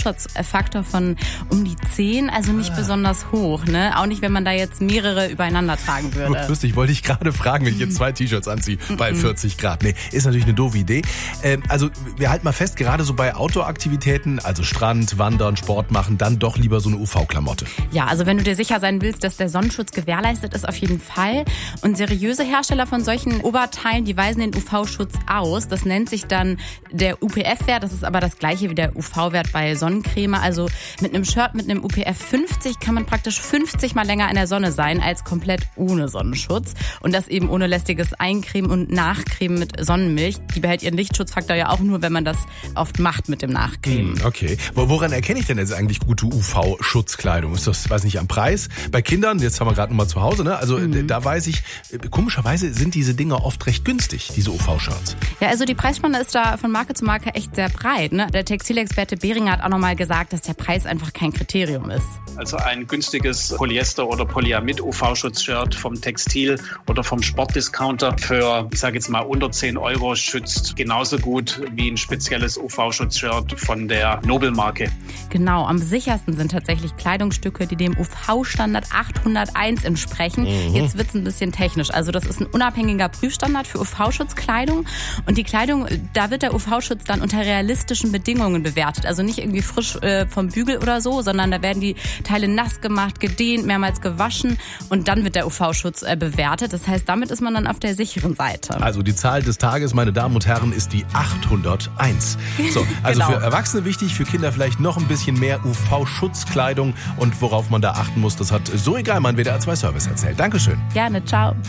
UV-Schutzfaktor von um die 10, also nicht besonders hoch, ne? Auch nicht, wenn man da jetzt mehrere übereinander tragen würde. Lustig, wollte ich gerade fragen, wenn ich jetzt 2 T-Shirts anziehe bei 40 Grad. Nee, ist natürlich eine doofe Idee. Also wir halten mal fest, gerade so bei Outdoor-Aktivitäten, also Strand, Wandern, Sport machen, dann doch lieber so eine UV-Klamotte. Ja, also wenn du dir sicher sein willst, dass der Sonnenschutz gewährleistet ist, auf jeden Fall. Und seriöse Hersteller von solchen Oberteilen, die weisen den UV-Schutz aus. Das nennt sich dann der UPF-Wert. Das ist aber das gleiche wie der UV-Wert bei Sonnencreme. Also mit einem Shirt mit einem UPF 50 kann man praktisch 50 Mal länger in der Sonne sein als komplett ohne Sonnenschutz. Und das eben ohne lästiges Eincremen und Nachcremen mit Sonnenmilch. Die behält ihren Lichtschutzfaktor ja auch nur, wenn man das oft macht mit dem Nachcremen. Okay. Woran erkenne ich denn jetzt eigentlich gute UV-Schutzkleidung? Ist das, weiß nicht, am Preis? Bei Kindern, jetzt haben wir gerade noch mal zu Hause, ne? Also da weiß ich, komischerweise sind diese Dinger oft recht günstig, diese UV-Shirts. Ja, also die Preisspanne ist da von Marke zu Marke echt sehr breit, ne? Der Textilexperte Behringer hat auch nochmal gesagt, dass der Preis einfach kein Kriterium ist. Also ein günstiges Polyester- oder Polyamid-UV-Schutzshirt vom Textil- oder vom Sportdiscounter für, ich sage jetzt mal, unter 10 € schützt genauso gut wie ein spezielles UV-Schutzshirt von der Nobel-Marke. Genau, am sichersten sind tatsächlich Kleidungsstücke, die dem UV-Standard 801 entsprechen. Jetzt wird's ein bisschen technisch. Also das ist ein unabhängiger Prüfstandard für UV-Schutzkleidung. Und die Kleidung, da wird der UV-Schutz dann unter realistischen Bedingungen bewertet. Also nicht irgendwie frisch vom Bügel oder so, sondern da werden die Teile nass gemacht, gedehnt, mehrmals gewaschen und dann wird der UV-Schutz bewertet. Das heißt, damit ist man dann auf der sicheren Seite. Also die Zahl des Tages, meine Damen und Herren, ist die 801. So, also Genau. Für Erwachsene wichtig, für Kinder vielleicht noch ein bisschen mehr UV-Schutzkleidung und worauf man da achten muss, das hat Zoe Geilmann, WDR 2 Service erzählt. Dankeschön. Gerne, ciao.